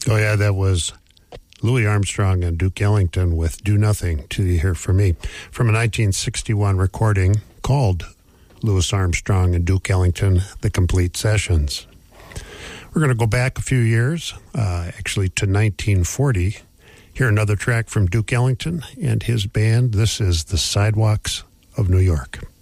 Oh, yeah, that was Louis Armstrong and Duke Ellington with Do Nothing Till You Hear From Me from a 1961 recording called Louis Armstrong and Duke Ellington, The Complete Sessions. We're going to go back a few years, actually to 1940. Hear another track from Duke Ellington and his band. This is The Sidewalks of New York.